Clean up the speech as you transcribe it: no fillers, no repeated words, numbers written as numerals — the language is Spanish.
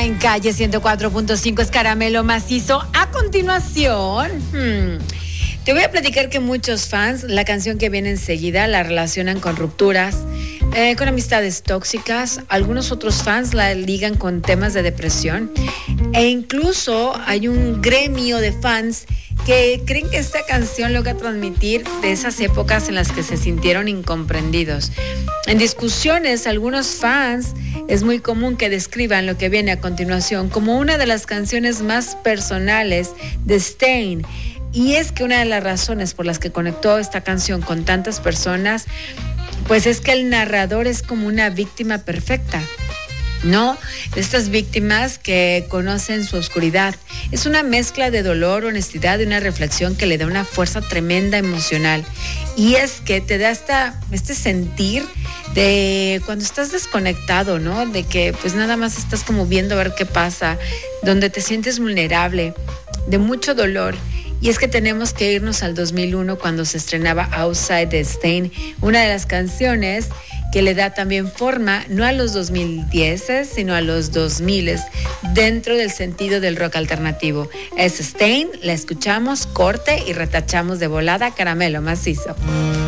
acá en Calle 104.5 es Caramelo Macizo. A continuación, te voy a platicar que muchos fans, la canción que viene enseguida, la relacionan con rupturas, con amistades tóxicas. Algunos otros fans la ligan con temas de depresión. E incluso hay un gremio de fans que creen que esta canción logra transmitir de esas épocas en las que se sintieron incomprendidos. En discusiones, algunos fans es muy común que describan lo que viene a continuación como una de las canciones más personales de Staind. Y es que una de las razones por las que conectó esta canción con tantas personas, pues es que el narrador es como una víctima perfecta, ¿no? De estas víctimas que conocen su oscuridad. Es una mezcla de dolor, honestidad y una reflexión que le da una fuerza tremenda emocional. Y es que te da este sentir de cuando estás desconectado, ¿no? De que pues nada más estás como viendo a ver qué pasa, donde te sientes vulnerable, de mucho dolor. Y es que tenemos que irnos al 2001 cuando se estrenaba Outside de Staind, una de las canciones que le da también forma, no a los 2010, sino a los 2000, dentro del sentido del rock alternativo. Es Staind, la escuchamos, corte y retachamos de volada Caramelo Macizo.